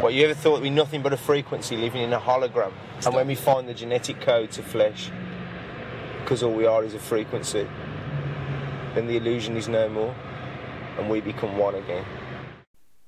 What, you ever thought we're nothing but a frequency living in a hologram? And when we find the genetic code to flesh, because all we are is a frequency, then the illusion is no more, and we become one again.